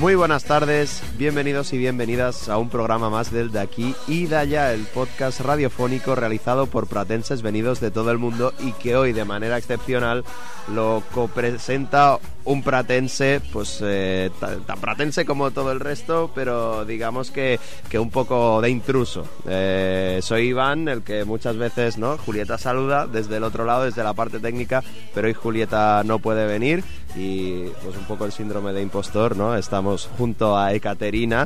Muy buenas tardes, bienvenidos y bienvenidas a un programa más del De Aquí y de Allá, el podcast radiofónico realizado por pratenses venidos de todo el mundo y que hoy de manera excepcional lo copresenta un pratense, pues tan pratense como todo el resto, pero digamos que un poco de intruso. Soy Iván, el que muchas veces, ¿no? Julieta saluda desde el otro lado, desde la parte técnica, pero hoy Julieta no puede venir y pues un poco el síndrome de impostor, ¿no? Estamos junto a Ekaterina,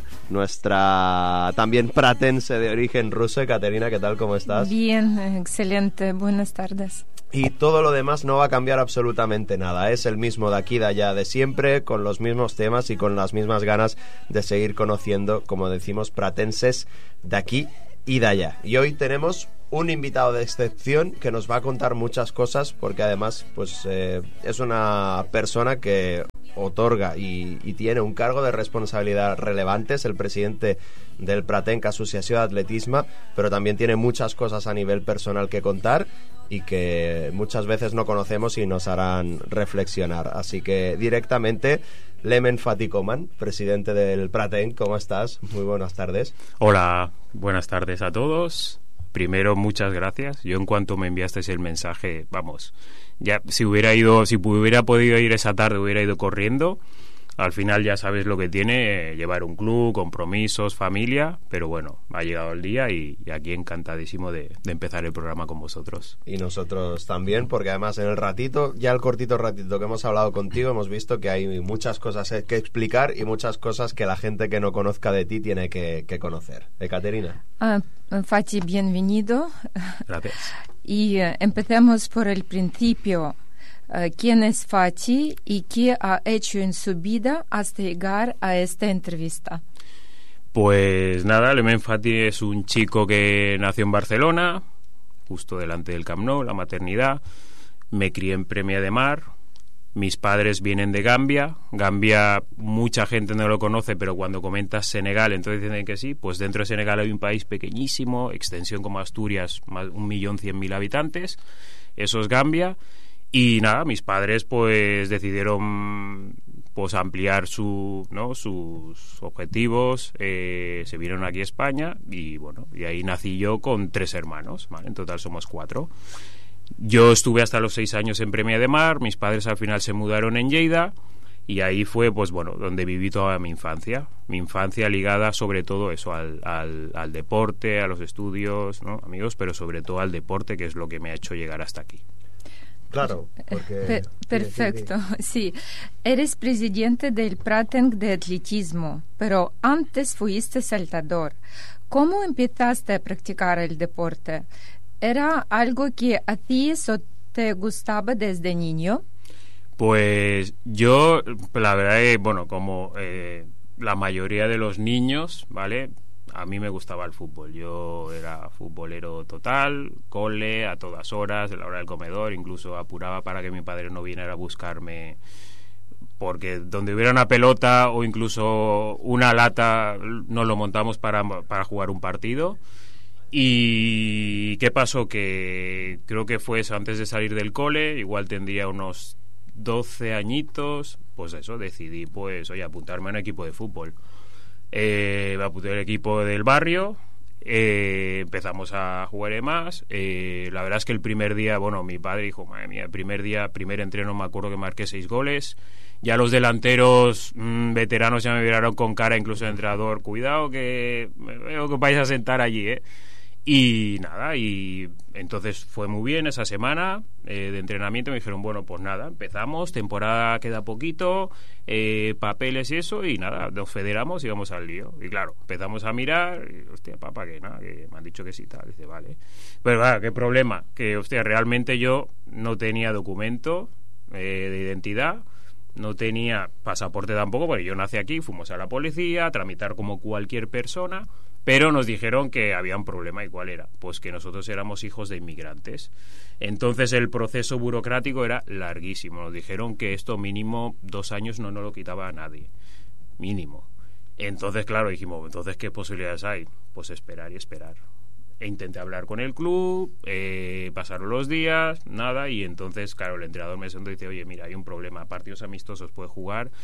nuestra también pratense de origen ruso. Ekaterina, ¿qué tal? ¿Cómo estás? Bien, excelente, buenas tardes. Y todo lo demás no va a cambiar absolutamente nada. Es el mismo de aquí, de allá, de siempre, con los mismos temas y con las mismas ganas de seguir conociendo, como decimos, pratenses de aquí y de allá. Y hoy tenemos un invitado de excepción que nos va a contar muchas cosas, porque además pues es una persona que otorga y tiene un cargo de responsabilidad relevante. Es el presidente del Pratenc Associació d'Atletisme, pero también tiene muchas cosas a nivel personal que contar y que muchas veces no conocemos y nos harán reflexionar. Así que directamente, Lemen Fatikoman, presidente del Pratenc, ¿cómo estás? Muy buenas tardes. Hola, buenas tardes a todos. Primero, muchas gracias. Yo en cuanto me enviaste el mensaje, vamos, ya si hubiera podido ir esa tarde, hubiera ido corriendo. Al final ya sabes lo que tiene, llevar un club, compromisos, familia, pero bueno, ha llegado el día y aquí encantadísimo de empezar el programa con vosotros. Y nosotros también, porque además en el ratito, ya el cortito ratito que hemos hablado contigo, hemos visto que hay muchas cosas que explicar y muchas cosas que la gente que no conozca de ti tiene que conocer. Ekaterina. Fati, bienvenido. Gracias. Y empecemos por el principio. ¿Quién es Fati y qué ha hecho en su vida hasta llegar a esta entrevista? Pues nada, Lemen Fati es un chico que nació en Barcelona, justo delante del Camp Nou, la maternidad. Me crié en Premià de Mar. Mis padres vienen de Gambia. Gambia, mucha gente no lo conoce, pero cuando comentas Senegal, entonces dicen que sí. Pues dentro de Senegal hay un país pequeñísimo, extensión como Asturias, más 1.100.000 habitantes. Eso es Gambia. Y nada, mis padres pues decidieron pues ampliar sus objetivos, se vinieron aquí a España y bueno, y ahí nací yo con 3 hermanos, ¿vale? En total somos 4. Yo estuve hasta los 6 años en Premià de Mar, mis padres al final se mudaron en Lleida y ahí fue pues bueno, donde viví toda mi infancia ligada sobre todo eso, al deporte, a los estudios, ¿no? Amigos, pero sobre todo al deporte, que es lo que me ha hecho llegar hasta aquí. Claro, porque... Perfecto, sí. Eres presidente del Pratenc de atletismo, pero antes fuiste saltador. ¿Cómo empezaste a practicar el deporte? ¿Era algo que hacías o te gustaba desde niño? Pues yo, la verdad es, bueno, como la mayoría de los niños, ¿vale?, a mí me gustaba el fútbol. Yo era futbolero total, cole, a todas horas, a la hora del comedor, incluso apuraba para que mi padre no viniera a buscarme, porque donde hubiera una pelota o incluso una lata nos lo montamos para jugar un partido. ¿Y qué pasó? Que creo que fue eso, antes de salir del cole, igual tendría unos 12 añitos, pues eso, decidí pues, oye, apuntarme a un equipo de fútbol. Me apunté al equipo del barrio, empezamos a jugar más. La verdad es que el primer día, bueno, mi padre dijo, madre mía, primer entreno me acuerdo que marqué 6 goles. Ya los delanteros veteranos ya me miraron con cara, incluso el entrenador, cuidado que me veo que vais a sentar allí, Y nada, y entonces fue muy bien esa semana de entrenamiento. Me dijeron, bueno, pues nada, empezamos, temporada queda poquito, papeles y eso, y nada, nos federamos y vamos al lío. Y claro, empezamos a mirar, y, hostia, papá, que nada, que me han dicho que sí, tal. Dice, vale. Pero claro, ¿qué problema? Que, hostia, realmente yo no tenía documento de identidad, no tenía pasaporte tampoco, porque yo nací aquí, fuimos a la policía a tramitar como cualquier persona. Pero nos dijeron que había un problema. ¿Y cuál era? Pues que nosotros éramos hijos de inmigrantes. Entonces el proceso burocrático era larguísimo. Nos dijeron que esto mínimo 2 años no nos lo quitaba a nadie. Mínimo. Entonces, claro, dijimos, entonces, ¿qué posibilidades hay? Pues esperar y esperar. E intenté hablar con el club, pasaron los días, nada, y entonces, claro, el entrenador me sentó y dice, oye, mira, hay un problema, partidos amistosos puede jugar,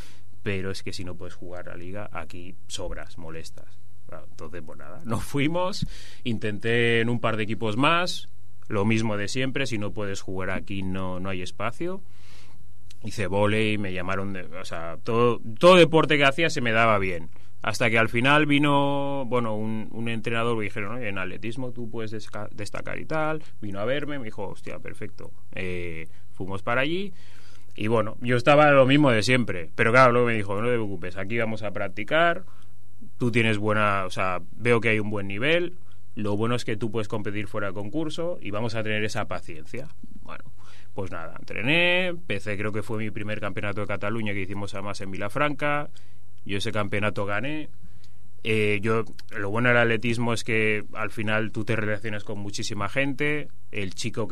pero es que si no puedes jugar a liga, aquí sobras, molestas. Claro, entonces, pues nada, nos fuimos, intenté en un par de equipos más, lo mismo de siempre, si no puedes jugar aquí no hay espacio. Hice vóley, me llamaron, o sea, todo deporte que hacía se me daba bien. Hasta que al final vino, bueno, un entrenador, me dijeron, ¿no? En atletismo tú puedes destacar y tal. Vino a verme, me dijo, hostia, perfecto. Fuimos para allí y bueno, yo estaba lo mismo de siempre. Pero claro, luego me dijo, no te preocupes, aquí vamos a practicar. Tú tienes o sea, veo que hay un buen nivel. Lo bueno es que tú puedes competir fuera de concurso y vamos a tener esa paciencia. Bueno, pues nada, entrené, empecé, creo que fue mi primer campeonato de Cataluña que hicimos además en Vilafranca. Yo ese campeonato gané. Lo bueno del atletismo es que al final tú te relacionas con muchísima gente. Ese chico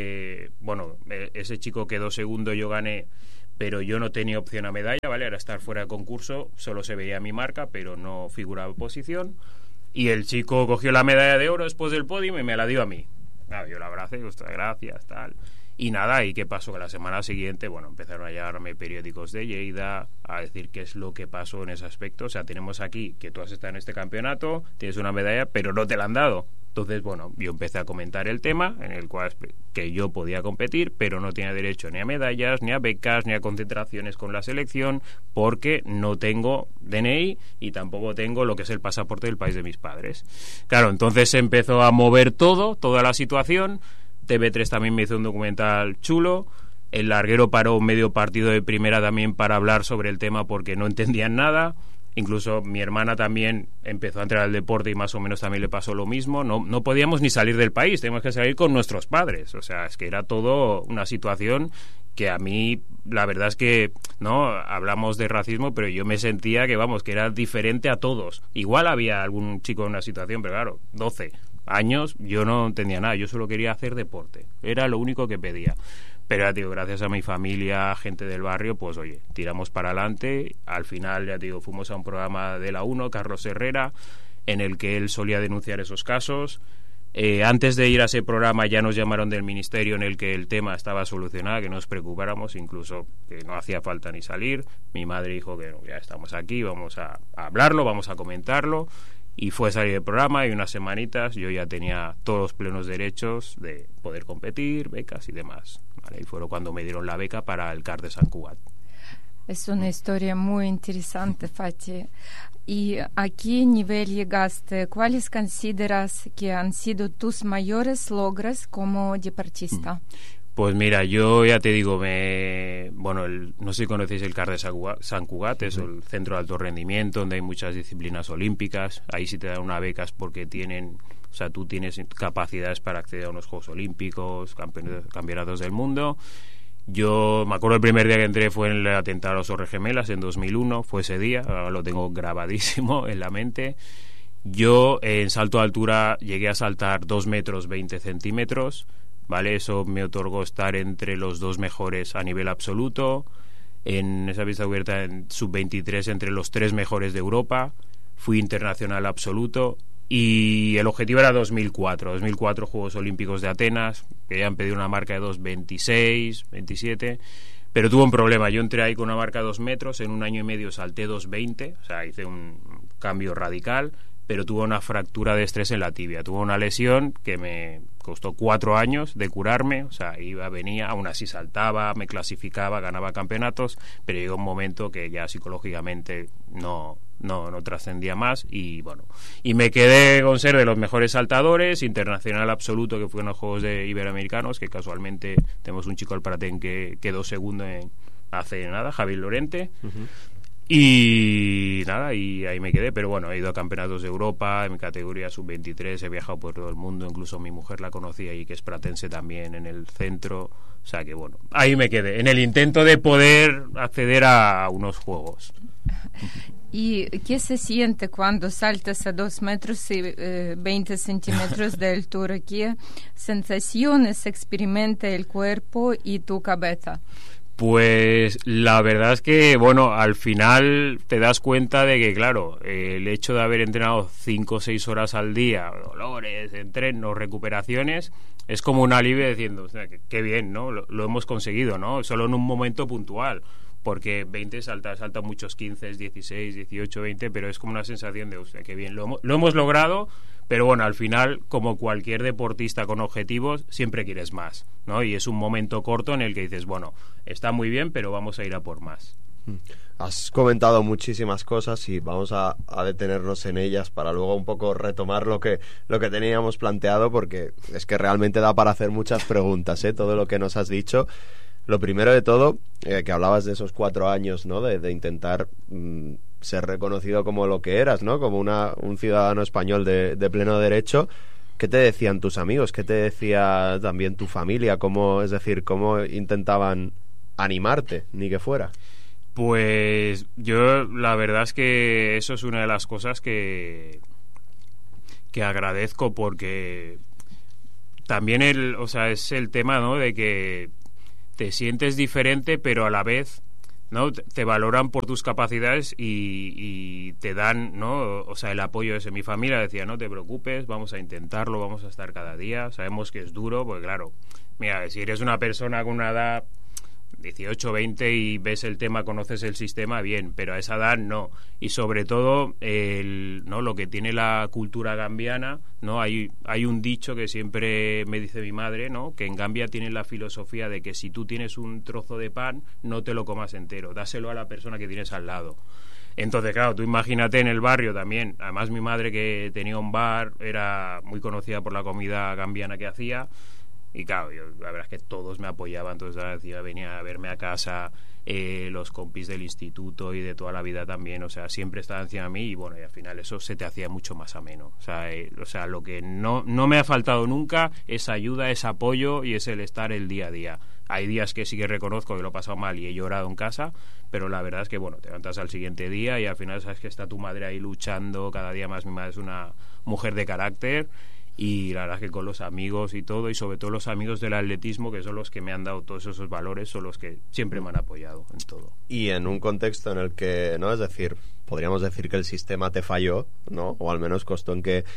quedó segundo, yo gané, pero yo no tenía opción a medalla, ¿vale? Era estar fuera de concurso, solo se veía mi marca, pero no figuraba posición. Y el chico cogió la medalla de oro después del podio y me la dio a mí. Nada, yo la abracé, ostras, gracias, tal. Y nada, ¿y qué pasó? Que la semana siguiente, bueno, empezaron a llegarme periódicos de Lleida a decir qué es lo que pasó en ese aspecto. O sea, tenemos aquí que tú has estado en este campeonato, tienes una medalla, pero no te la han dado. Entonces, bueno, yo empecé a comentar el tema en el cual que yo podía competir, pero no tenía derecho ni a medallas, ni a becas, ni a concentraciones con la selección, porque no tengo DNI y tampoco tengo lo que es el pasaporte del país de mis padres. Claro, entonces se empezó a mover toda la situación. TV3 también me hizo un documental chulo. El larguero paró medio partido de primera también para hablar sobre el tema porque no entendían nada. Incluso mi hermana también empezó a entrar al deporte y más o menos también le pasó lo mismo. No podíamos ni salir del país, teníamos que salir con nuestros padres. O sea, es que era todo una situación que a mí, la verdad es que, no, hablamos de racismo, pero yo me sentía que era diferente a todos. Igual había algún chico en una situación, pero claro, 12 años yo no entendía nada, yo solo quería hacer deporte, era lo único que pedía. Pero ya te digo, gracias a mi familia, gente del barrio, pues oye, tiramos para adelante. Al final, ya te digo, fuimos a un programa de la 1, Carlos Herrera, en el que él solía denunciar esos casos. Antes de ir a ese programa ya nos llamaron del ministerio en el que el tema estaba solucionado, que no nos preocupáramos, incluso que no hacía falta ni salir. Mi madre dijo que no, ya estamos aquí, vamos a hablarlo, vamos a comentarlo. Y fue salir del programa y unas semanitas yo ya tenía todos los plenos derechos de poder competir, becas y demás, ¿vale? Y fue cuando me dieron la beca para el CAR de Sant Cugat. Es una historia muy interesante, Fati. ¿Y a qué nivel llegaste? ¿Cuáles consideras que han sido tus mayores logros como deportista? Pues mira, yo ya te digo, no sé si conocéis el CAR de Sant Cugat, es el centro de alto rendimiento donde hay muchas disciplinas olímpicas. Ahí sí te dan una becas porque tú tienes capacidades para acceder a unos Juegos Olímpicos, campeonatos del mundo. Yo me acuerdo el primer día que entré fue en el atentado a las Torres Gemelas en 2001, fue ese día, ahora lo tengo grabadísimo en la mente. Yo en salto de altura llegué a saltar 2 metros 20 centímetros, ¿vale? Eso me otorgó estar entre los 2 mejores a nivel absoluto. En esa pista cubierta en sub-23 entre los 3 mejores de Europa. Fui internacional absoluto. Y el objetivo era 2004 Juegos Olímpicos de Atenas, que ya han pedido una marca de 2.26, 27, pero tuvo un problema. Yo entré ahí con una marca de 2 metros, en un año y medio salté 2.20, o sea, hice un cambio radical, pero tuve una fractura de estrés en la tibia, tuve una lesión que me costó 4 años de curarme, o sea, venía, aún así saltaba, me clasificaba, ganaba campeonatos, pero llegó un momento que ya psicológicamente no trascendía más y bueno, y me quedé con ser de los mejores saltadores, internacional absoluto, que fue en los Juegos de Iberoamericanos, que casualmente tenemos un chico al Pratén que quedó segundo hace nada, Javier Lorente. Y nada, y ahí me quedé, pero bueno, he ido a campeonatos de Europa, en mi categoría sub-23, he viajado por todo el mundo, incluso mi mujer la conocí ahí, que es pratense también, en el centro, o sea que bueno, ahí me quedé, en el intento de poder acceder a unos juegos. ¿Y qué se siente cuando saltas a 2 metros y 20 centímetros de altura? ¿Qué sensaciones experimenta el cuerpo y tu cabeza? Pues la verdad es que, bueno, al final te das cuenta de que, claro, el hecho de haber entrenado 5 o 6 horas al día, dolores, entrenos, recuperaciones, es como un alivio diciendo, o sea, qué bien, ¿no? Lo hemos conseguido, ¿no? Solo en un momento puntual. porque 20 salta muchos 15, 16, 18, 20, pero es como una sensación de, hostia, qué bien, lo hemos logrado, pero bueno, al final, como cualquier deportista con objetivos, siempre quieres más, ¿no? Y es un momento corto en el que dices, bueno, está muy bien, pero vamos a ir a por más. Has comentado muchísimas cosas y vamos a detenernos en ellas para luego un poco retomar lo que teníamos planteado, porque es que realmente da para hacer muchas preguntas, todo lo que nos has dicho. Lo primero de todo, que hablabas de esos 4 años, ¿no? De intentar ser reconocido como lo que eras, ¿no? Como un ciudadano español de pleno derecho. ¿Qué te decían tus amigos? ¿Qué te decía también tu familia? ¿Cómo intentaban animarte, ni que fuera? Pues yo la verdad es que eso es una de las cosas que agradezco, porque también es el tema, ¿no? De que te sientes diferente, pero a la vez, ¿no? Te valoran por tus capacidades y te dan, ¿no? O sea, el apoyo ese. Mi familia decía, no te preocupes, vamos a intentarlo, vamos a estar cada día, sabemos que es duro, porque claro, mira, si eres una persona con una edad 18, 20 y ves el tema, conoces el sistema, bien, pero a esa edad no. Y sobre todo ¿no? Lo que tiene la cultura gambiana, ¿no? Hay un dicho que siempre me dice mi madre, ¿no? Que en Gambia tienen la filosofía de que si tú tienes un trozo de pan, no te lo comas entero, dáselo a la persona que tienes al lado. Entonces, claro, tú imagínate en el barrio también. Además, mi madre, que tenía un bar, era muy conocida por la comida gambiana que hacía. Y claro, la verdad es que todos me apoyaban. Entonces decía, venía a verme a casa, los compis del instituto y de toda la vida también, o sea, siempre estaban encima de mí, y bueno, y al final eso se te hacía mucho más ameno. O sea, lo que no me ha faltado nunca es ayuda, es apoyo y es el estar el día a día. Hay días que sí que reconozco que lo he pasado mal y he llorado en casa, pero la verdad es que, bueno, te levantas al siguiente día y al final sabes que está tu madre ahí luchando cada día más. Mi madre es una mujer de carácter. Y la verdad es que con los amigos y todo, y sobre todo los amigos del atletismo, que son los que me han dado todos esos valores, son los que siempre me han apoyado en todo. Y en un contexto en el que, ¿no? Es decir, podríamos decir que el sistema te falló, ¿no? O al menos costó en que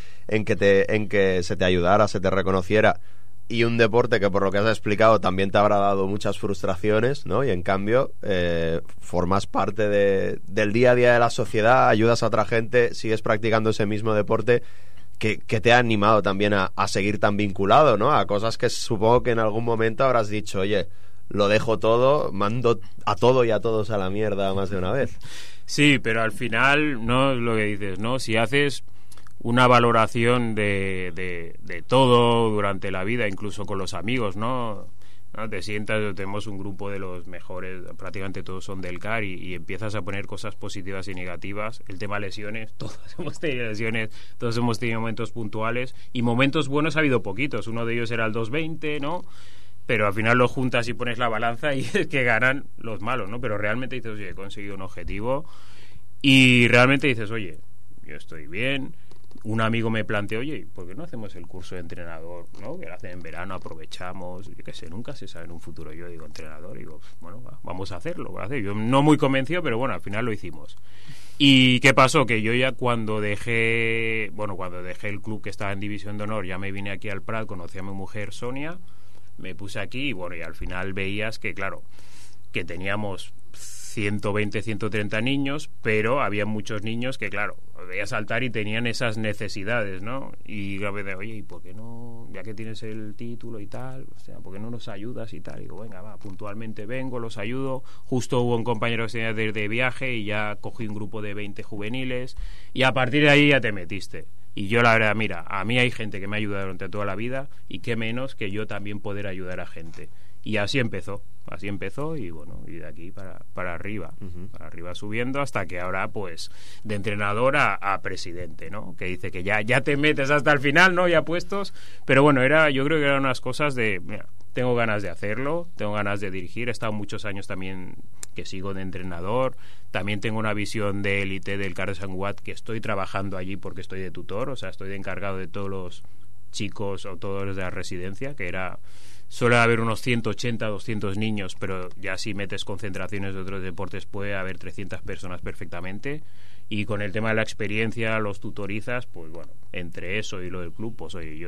se te ayudara, se te reconociera, y un deporte que, por lo que has explicado, también te habrá dado muchas frustraciones, ¿no? Y en cambio formas parte del día a día de la sociedad, ayudas a otra gente, sigues practicando ese mismo deporte. Que te ha animado también a seguir tan vinculado, ¿no? A cosas que supongo que en algún momento habrás dicho, oye, lo dejo todo, mando a todo y a todos a la mierda más de una vez. Sí, pero al final, ¿no? Lo que dices, ¿no? Si haces una valoración de todo durante la vida, incluso con los amigos, ¿no? Te sientas, tenemos un grupo de los mejores, prácticamente todos son del CAR, y empiezas a poner cosas positivas y negativas. El tema lesiones, todos hemos tenido lesiones, todos hemos tenido momentos puntuales, y momentos buenos ha habido poquitos. Uno de ellos era el 220, ¿no? Pero al final lo juntas y pones la balanza y es que ganan los malos, ¿no? Pero realmente dices, oye, he conseguido un objetivo, y realmente dices, oye, yo estoy bien. Un amigo me planteó, oye, ¿por qué no hacemos el curso de entrenador, ¿no? Que lo hacen en verano, aprovechamos, yo qué sé, nunca se sabe en un futuro. Yo digo, entrenador, y digo, bueno, vamos a hacerlo. Yo no muy convencido, pero bueno, al final lo hicimos. ¿Y qué pasó? Que yo ya cuando dejé el club, que estaba en División de Honor, ya me vine aquí al Prat, conocí a mi mujer Sonia, me puse aquí, y bueno, y al final veías que, claro, que teníamos 120, 130 niños, pero había muchos niños que, claro, veías saltar y tenían esas necesidades, ¿no? Y a veces, oye, ¿y por qué no, ya que tienes el título y tal, o sea, por qué no nos ayudas y tal? Y digo, venga, va, puntualmente vengo, los ayudo. Justo hubo un compañero que tenía de viaje y ya cogí un grupo de 20 juveniles, y a partir de ahí ya te metiste. Y yo, la verdad, mira, a mí hay gente que me ha ayudado durante toda la vida, y qué menos que yo también poder ayudar a gente. Y así empezó, y bueno, y de aquí para arriba, para arriba subiendo, hasta que ahora, pues, de entrenador a presidente, ¿no? Que dice que ya te metes hasta el final, ¿no? Ya puestos, pero bueno, yo creo que eran unas cosas de, mira, tengo ganas de hacerlo, tengo ganas de dirigir, he estado muchos años también que sigo de entrenador, también tengo una visión de élite del CAR de Sant Cugat, que estoy trabajando allí porque estoy de tutor, o sea, estoy de encargado de todos los chicos o todos los de la residencia, que suele haber unos 180, 200 niños, pero ya si metes concentraciones de otros deportes puede haber 300 personas perfectamente. Y con el tema de la experiencia, los tutorizas, pues bueno, entre eso y lo del club, pues oye, yo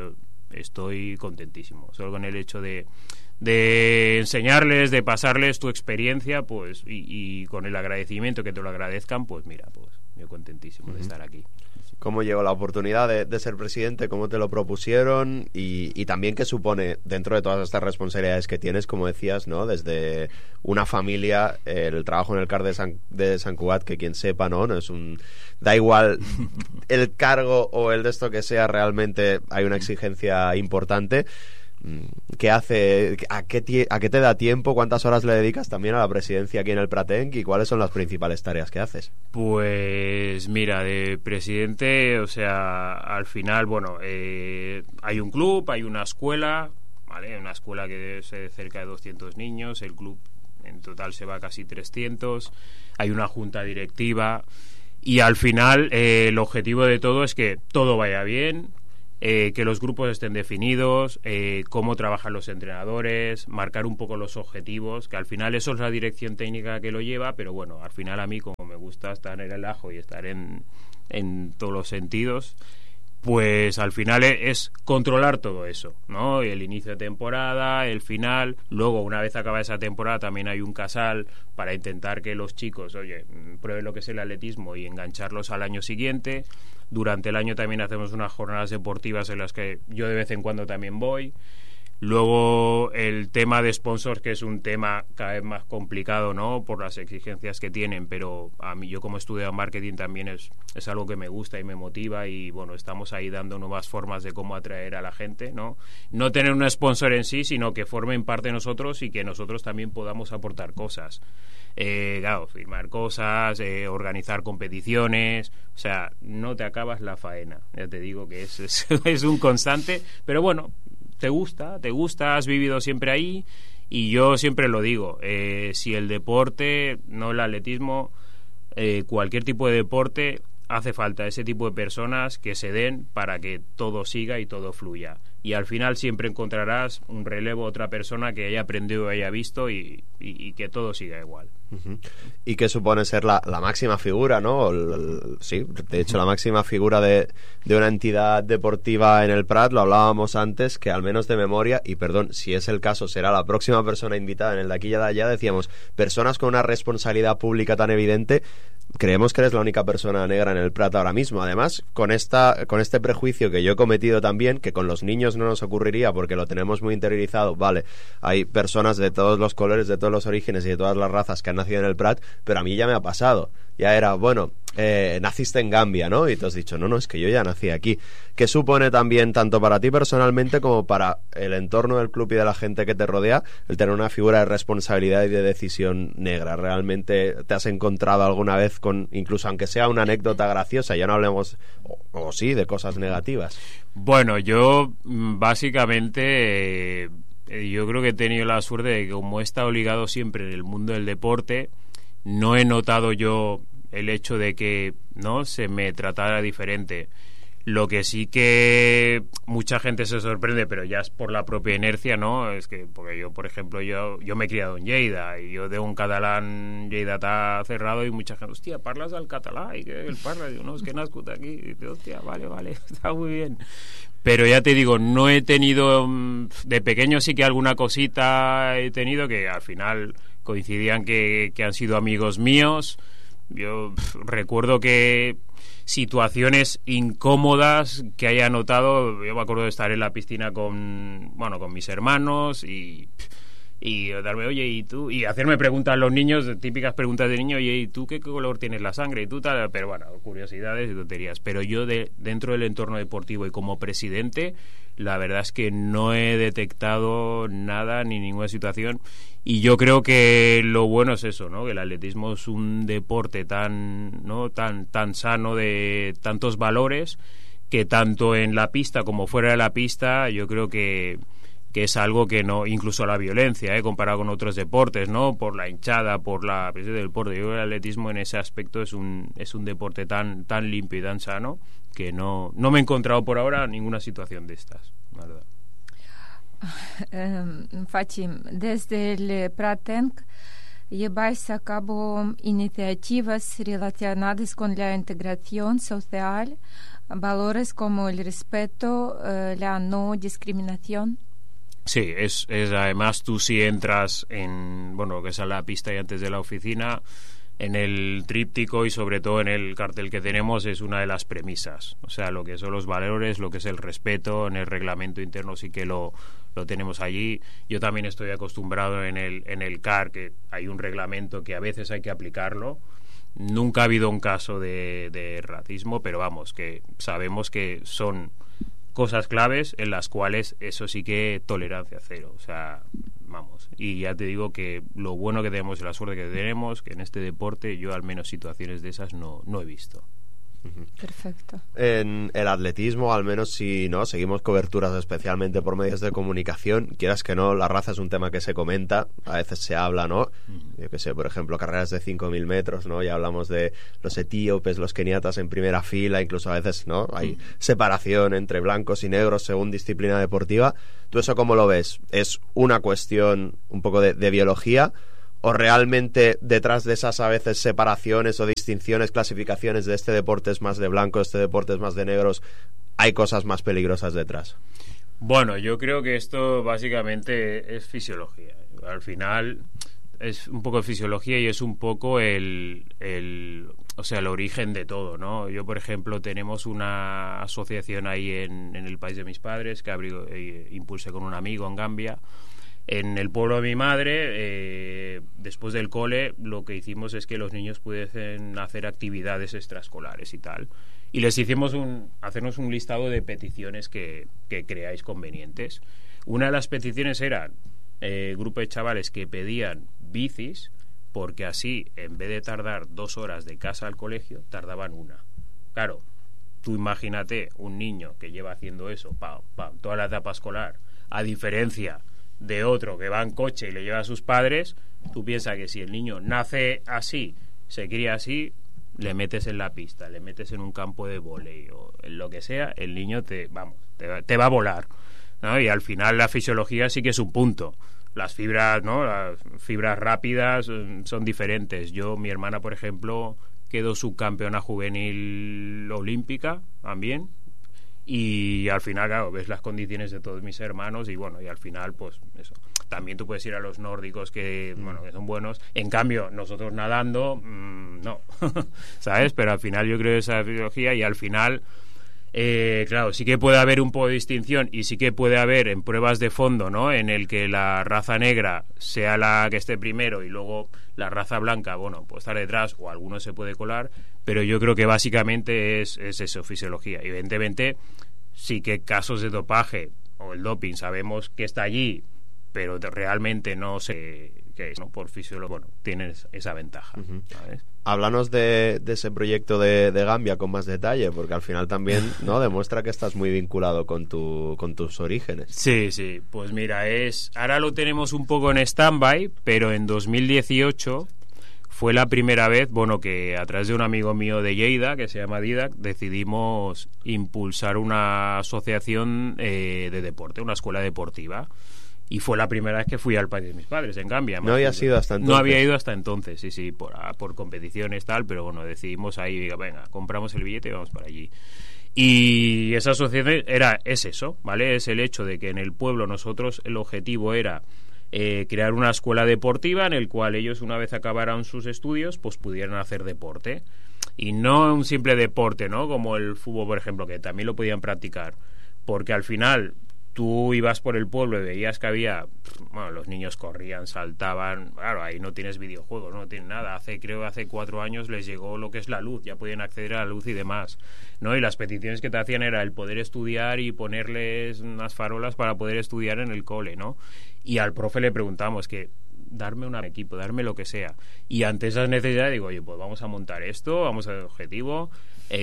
estoy contentísimo. Solo con el hecho de enseñarles, de pasarles tu experiencia, pues, y con el agradecimiento, que te lo agradezcan, pues mira, pues yo contentísimo de estar aquí. ¿Cómo llegó la oportunidad de ser presidente? ¿Cómo te lo propusieron? Y también qué supone, dentro de todas estas responsabilidades que tienes, como decías, ¿no? Desde una familia, el trabajo en el CAR de Sant Cugat, que quien sepa, ¿no? No es da igual el cargo o el de esto que sea, realmente hay una exigencia importante. ¿Qué hace? ¿A qué te da tiempo? ¿Cuántas horas le dedicas también a la presidencia aquí en el Pratenc? ¿Y cuáles son las principales tareas que haces? Pues mira, de presidente, o sea, al final, bueno, hay un club, hay una escuela, ¿vale? Una escuela que es cerca de 200 niños, el club en total se va a casi 300, hay una junta directiva y al final el objetivo de todo es que todo vaya bien, que los grupos estén definidos, cómo trabajan los entrenadores, marcar un poco los objetivos, que al final eso es la dirección técnica que lo lleva, pero bueno, al final a mí, como me gusta estar en el ajo y estar en todos los sentidos, pues al final es controlar todo eso, ¿no? El inicio de temporada, el final, luego una vez acaba esa temporada también hay un casal para intentar que los chicos, oye, prueben lo que es el atletismo y engancharlos al año siguiente. Durante el año también hacemos unas jornadas deportivas en las que yo de vez en cuando también voy. Luego el tema de sponsors, que es un tema cada vez más complicado, ¿no? Por las exigencias que tienen, pero a mí, yo como estudio marketing también es algo que me gusta y me motiva y bueno, estamos ahí dando nuevas formas de cómo atraer a la gente, ¿no? No tener un sponsor en sí, sino que formen parte de nosotros y que nosotros también podamos aportar cosas. Claro, firmar cosas, organizar competiciones, o sea, no te acabas la faena, ya te digo que es un constante, pero bueno, te gusta, has vivido siempre ahí y yo siempre lo digo, si el deporte, no el atletismo, cualquier tipo de deporte, hace falta ese tipo de personas que se den para que todo siga y todo fluya. Y al final siempre encontrarás un relevo, otra persona que haya aprendido, haya visto y que todo siga igual. Uh-huh. ¿Y qué supone ser la máxima figura, ¿no? Sí, de hecho la máxima figura de una entidad deportiva en el Prat, lo hablábamos antes, que al menos de memoria, y perdón, si es el caso, será la próxima persona invitada en el de aquí y de allá, decíamos, personas con una responsabilidad pública tan evidente. Creemos que eres la única persona negra en el Prat ahora mismo. Además, con este prejuicio que yo he cometido también, que con los niños no nos ocurriría porque lo tenemos muy interiorizado, vale, hay personas de todos los colores, de todos los orígenes y de todas las razas que han nacido en el Prat, pero a mí ya me ha pasado. Ya era, bueno, naciste en Gambia, ¿no? Y te has dicho, no, es que yo ya nací aquí. ¿Qué supone también, tanto para ti personalmente como para el entorno del club y de la gente que te rodea, el tener una figura de responsabilidad y de decisión negra? ¿Realmente te has encontrado alguna vez con, incluso aunque sea una anécdota graciosa, ya no hablemos, o sí, de cosas negativas? Bueno, yo básicamente yo creo que he tenido la suerte de que como he estado ligado siempre en el mundo del deporte, no he notado yo el hecho de que no se me tratara diferente. Lo que sí que mucha gente se sorprende, pero ya es por la propia inercia, ¿no? Es que, porque yo, por ejemplo, yo me he criado en Lleida y yo de un catalán Lleida está cerrado y mucha gente, hostia, ¿parlas al catalán? ¿Y qué él parla? Digo, no, es que nascut aquí. Y dice, hostia, vale, está muy bien. Pero ya te digo, no he tenido, de pequeño sí que alguna cosita he tenido que al final coincidían que han sido amigos míos. Yo recuerdo que situaciones incómodas que haya notado, yo me acuerdo de estar en la piscina con mis hermanos y darme, oye, ¿y tú? Y hacerme preguntas a los niños, típicas preguntas de niño, oye, ¿y tú qué color tienes la sangre? Y tú tal, pero bueno, curiosidades y tonterías. Pero yo dentro del entorno deportivo y como presidente, la verdad es que no he detectado nada ni ninguna situación. Y yo creo que lo bueno es eso, ¿no? Que el atletismo es un deporte tan sano, de tantos valores, que tanto en la pista como fuera de la pista, yo creo que es algo que no, incluso la violencia, comparado con otros deportes, ¿no? Por la hinchada, por la presión del deporte. Yo creo que el atletismo en ese aspecto es un deporte tan limpio y tan sano que no me he encontrado por ahora ninguna situación de estas, la verdad. Faci, desde el Pratenc lleváis a cabo iniciativas relacionadas con la integración social, valores como el respeto, la no discriminación. Sí, es además tú si entras en, bueno, lo que es a la pista y antes de la oficina, en el tríptico y sobre todo en el cartel que tenemos es una de las premisas. O sea, lo que son los valores, lo que es el respeto, en el reglamento interno sí que lo tenemos allí. Yo también estoy acostumbrado en el CAR, que hay un reglamento que a veces hay que aplicarlo. Nunca ha habido un caso de racismo, pero vamos, que sabemos que son cosas claves en las cuales eso sí que tolerancia cero. O sea, vamos, y ya te digo que lo bueno que tenemos y la suerte que tenemos, que en este deporte yo al menos situaciones de esas no he visto. Perfecto. En el atletismo, al menos si no seguimos coberturas especialmente por medios de comunicación, quieras que no, la raza es un tema que se comenta, a veces se habla, ¿no? Yo que sé, por ejemplo, carreras de 5.000 metros, ¿no? Ya hablamos de los etíopes, los keniatas en primera fila, incluso a veces, ¿no? Hay separación entre blancos y negros según disciplina deportiva. ¿Tú eso cómo lo ves? ¿Es una cuestión un poco de biología? ¿O realmente detrás de esas a veces separaciones o distinciones, clasificaciones de este deporte es más de blancos, este deporte es más de negros, hay cosas más peligrosas detrás? Bueno, yo creo que esto básicamente es fisiología. Al final es un poco de fisiología y es un poco el origen de todo, ¿no? Yo, por ejemplo, tenemos una asociación ahí en el país de mis padres que impulsé con un amigo en Gambia. En el pueblo de mi madre, después del cole, lo que hicimos es que los niños pudiesen hacer actividades extraescolares y tal. Y les hicimos hacernos un listado de peticiones que creáis convenientes. Una de las peticiones era grupo de chavales que pedían bicis, porque así, en vez de tardar 2 horas de casa al colegio, tardaban 1. Claro, tú imagínate un niño que lleva haciendo eso, toda la etapa escolar, a diferencia de otro que va en coche y le lleva a sus padres, tú piensas que si el niño nace así, se cría así, le metes en la pista, le metes en un campo de vóley o en lo que sea, el niño te va a volar, ¿no? Y al final la fisiología sí que es un punto. Las fibras, ¿no? Las fibras rápidas son diferentes. Mi hermana, por ejemplo, quedó subcampeona juvenil olímpica también. Y al final, claro, ves las condiciones de todos mis hermanos y bueno, y al final, pues eso. También tú puedes ir a los nórdicos que son buenos. En cambio, nosotros nadando, no, ¿sabes? Pero al final yo creo que esa fisiología y al final, claro, sí que puede haber un poco de distinción y sí que puede haber en pruebas de fondo, ¿no? En el que la raza negra sea la que esté primero y luego la raza blanca, bueno, puede estar detrás o alguno se puede colar, pero yo creo que básicamente es eso, fisiología. Evidentemente, sí que casos de dopaje o el doping sabemos que está allí, pero realmente no sé qué es, ¿no? Por fisiología, bueno, tienes esa ventaja, ¿sabes? Háblanos de ese proyecto de Gambia con más detalle, porque al final también, ¿no?, demuestra que estás muy vinculado con tus orígenes. Sí, pues mira, ahora lo tenemos un poco en stand-by, pero en 2018 fue la primera vez, que a través de un amigo mío de Lleida, que se llama Didac, decidimos impulsar una asociación de deporte, una escuela deportiva. Y fue la primera vez que fui al país de mis padres, en Gambia. No había ido hasta entonces. No había ido hasta entonces, sí, por competiciones tal, pero bueno, decidimos ahí, venga, compramos el billete y vamos para allí. Y esa asociación es eso, ¿vale? Es el hecho de que en el pueblo nosotros el objetivo era crear una escuela deportiva en el cual ellos, una vez acabaran sus estudios, pues pudieran hacer deporte. Y no un simple deporte, ¿no? Como el fútbol, por ejemplo, que también lo podían practicar. Porque al final tú ibas por el pueblo y veías que había, los niños corrían, saltaban, claro, ahí no tienes videojuegos, no tienes nada. Creo que hace 4 años les llegó lo que es la luz, ya podían acceder a la luz y demás, ¿no? Y las peticiones que te hacían era el poder estudiar y ponerles unas farolas para poder estudiar en el cole, ¿no? Y al profe le preguntamos que darme un equipo, darme lo que sea. Y ante esas necesidades digo, oye, pues vamos a montar esto, vamos a ver el objetivo,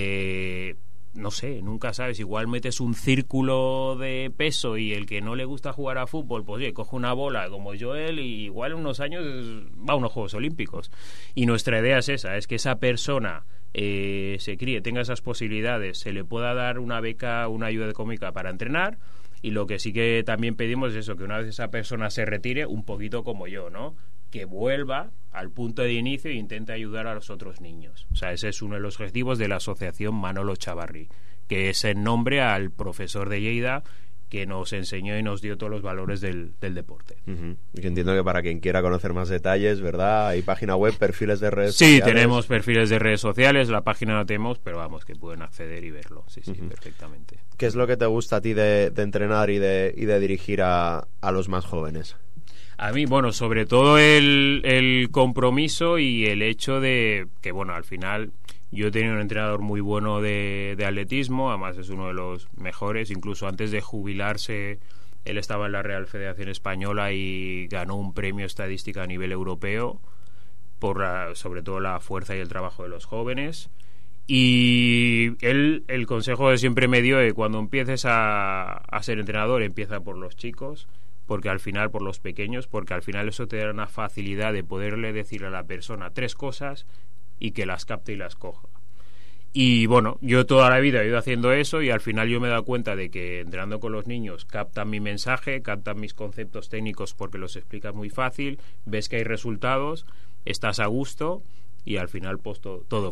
no sé, nunca sabes, igual metes un círculo de peso y el que no le gusta jugar a fútbol, pues oye, coge una bola como Joel y igual en unos años va a unos Juegos Olímpicos. Y nuestra idea es esa, es que esa persona se críe, tenga esas posibilidades, se le pueda dar una beca, una ayuda económica para entrenar. Y lo que sí que también pedimos es eso, que una vez esa persona se retire, un poquito como yo, ¿no?, que vuelva al punto de inicio e intente ayudar a los otros niños. O sea, ese es uno de los objetivos de la asociación Manolo Chavarri, que es en nombre al profesor de Lleida que nos enseñó y nos dio todos los valores del deporte. Y entiendo que para quien quiera conocer más detalles, ¿verdad? Hay página web, perfiles de redes sí, sociales. Sí, tenemos perfiles de redes sociales, la página no tenemos, pero vamos, que pueden acceder y verlo. Sí, perfectamente. ¿Qué es lo que te gusta a ti de entrenar y de dirigir a los más jóvenes? A mí, bueno, sobre todo el compromiso y el hecho de que, bueno, al final yo he tenido un entrenador muy bueno de atletismo, además es uno de los mejores, incluso antes de jubilarse él estaba en la Real Federación Española y ganó un premio estadística a nivel europeo por sobre todo la fuerza y el trabajo de los jóvenes. Y él, el consejo que siempre me dio es cuando empieces a ser entrenador, empieza por los chicos, porque al final, por los pequeños, porque al final eso te da una facilidad de poderle decir a la persona 3 cosas y que las capte y las coja. Y bueno, yo toda la vida he ido haciendo eso y al final yo me he dado cuenta de que entrenando con los niños captan mi mensaje, captan mis conceptos técnicos porque los explicas muy fácil, ves que hay resultados, estás a gusto y al final pues todo